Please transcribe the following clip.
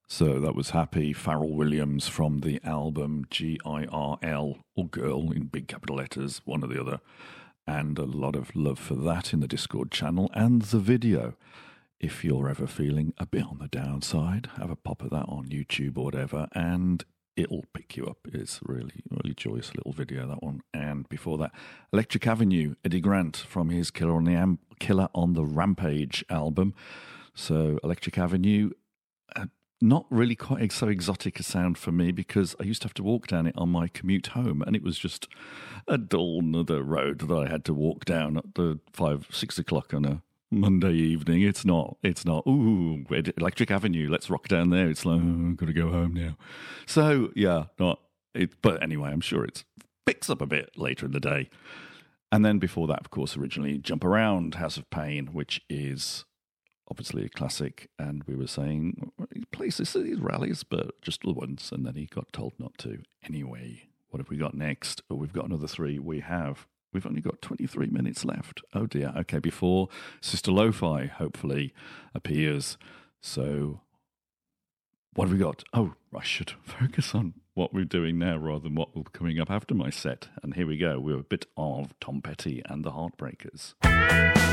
So that was Happy, Pharrell Williams from the album GIRL, or Girl in big capital letters, one or the other. And a lot of love for that in the Discord channel and the video. If you're ever feeling a bit on the downside, have a pop of that on YouTube or whatever, and it'll pick you up. It's really, really joyous little video, that one. And before that, Electric Avenue, Eddie Grant from his Killer on the Rampage album. So Electric Avenue, not really quite so exotic a sound for me, because I used to have to walk down it on my commute home, and it was just a dull another road that I had to walk down at the 5-6 o'clock on a Monday evening. It's not, ooh, Electric Avenue, let's rock down there. It's like, oh, I've got to go home now. So, yeah, but anyway, I'm sure it picks up a bit later in the day. And then before that, of course, originally Jump Around, House of Pain, which is obviously a classic, and we were saying he plays these rallies, but just the once, and then he got told not to. Anyway, what have we got next? Oh, we've got another three. We've only got 23 minutes left. Oh dear. Okay, before Sister Lo-Fi hopefully appears. So what have we got? Oh, I should focus on what we're doing now rather than what will be coming up after my set. And here we go. We're a bit of Tom Petty and the Heartbreakers.